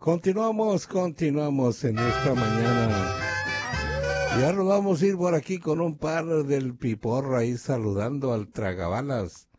Continuamos en esta mañana. Ya nos vamos a ir por aquí con un par del Piporro ahí saludando al Tragabalas.